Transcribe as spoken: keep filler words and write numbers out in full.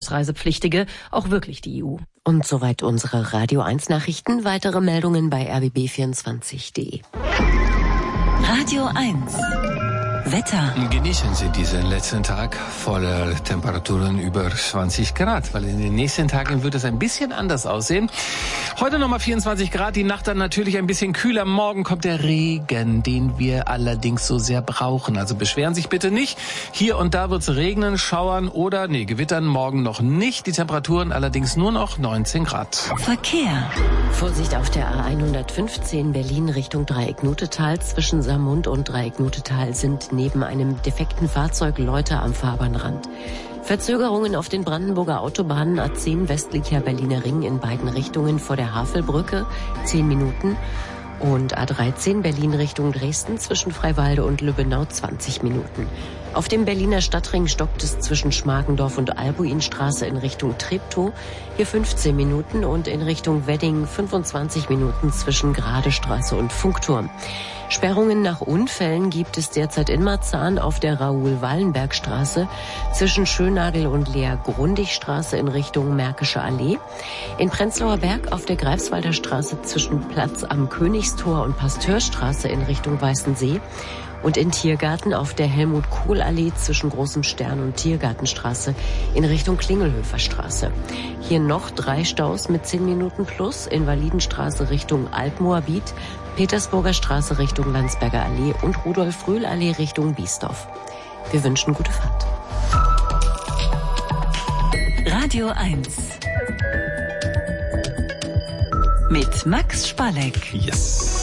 Ausreisepflichtige auch wirklich die E U. Und soweit unsere Radio eins Nachrichten. Weitere Meldungen bei r b b vierundzwanzig punkt de. Radio eins Wetter. Genießen Sie diesen letzten Tag voller Temperaturen über zwanzig Grad, weil in den nächsten Tagen wird es ein bisschen anders aussehen. Heute nochmal vierundzwanzig Grad, die Nacht dann natürlich ein bisschen kühler. Morgen kommt der Regen, den wir allerdings so sehr brauchen. Also beschweren Sie sich bitte nicht. Hier und da wird es regnen, schauern oder, nee, gewittern morgen noch nicht. Die Temperaturen allerdings nur noch neunzehn Grad. Verkehr. Vorsicht auf der A hundertfünfzehn Berlin Richtung Dreieck-Nutetal. Zwischen Saarmund und Dreieck-Nutetal sind neben einem defekten Fahrzeug Leute am Fahrbahnrand. Verzögerungen auf den Brandenburger Autobahnen A zehn westlicher Berliner Ring in beiden Richtungen vor der Havelbrücke, zehn Minuten. Und A dreizehn Berlin Richtung Dresden zwischen Freiwalde und Lübbenau zwanzig Minuten. Auf dem Berliner Stadtring stockt es zwischen Schmargendorf und Albuinstraße in Richtung Treptow, hier fünfzehn Minuten, und in Richtung Wedding fünfundzwanzig Minuten zwischen Gradestraße und Funkturm. Sperrungen nach Unfällen gibt es derzeit in Marzahn auf der Raoul-Wallenberg-Straße zwischen Schönagel und Lea-Grundig-Straße in Richtung Märkische Allee. In Prenzlauer Berg auf der Greifswalder Straße zwischen Platz am Königstor und Pasteurstraße in Richtung Weißensee. Und in Tiergarten auf der Helmut-Kohl-Allee zwischen Großem Stern und Tiergartenstraße in Richtung Klingelhöfer-Straße. Hier noch drei Staus mit zehn Minuten plus, Invalidenstraße Richtung Altmoabit, Petersburger Straße Richtung Landsberger Allee und Rudolf-Rühl-Allee Richtung Biesdorf. Wir wünschen gute Fahrt. Radio eins mit Max Spalleck. Yes.